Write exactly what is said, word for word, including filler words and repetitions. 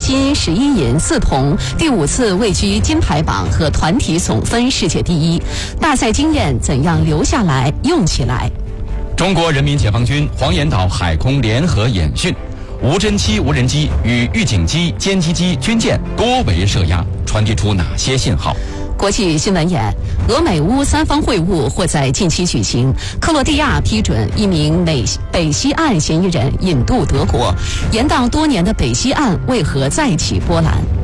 金十一银四铜，第五次位居金牌榜和团体总分世界第一。大赛经验怎样留下来、用起来？ 中国人民解放军黄岩岛海空联合演训，无侦七无人机与预警机、歼击机、军舰多维射压，传递出哪些信号？ 国际新闻眼：俄美乌三方会晤或在近期举行。克罗地亚批准一名美北西岸嫌疑人引渡德国。延宕多年的北西岸为何再起波澜？